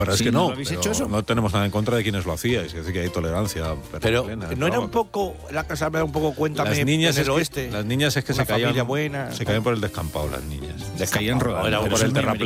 Pero es Sí, que ¿no no, lo habéis pero hecho eso? no tenemos nada en contra de quienes lo hacíais, es decir, que hay tolerancia. Pero plena, no era vamos. un poco, la Casa Blanca un poco, cuéntame, Las niñas en el es que- oeste. Las niñas es que Una se caían, familia buena. se caían por el descampado, las niñas. Les caían rodadas. Era Pero por eso el es muy terraplén.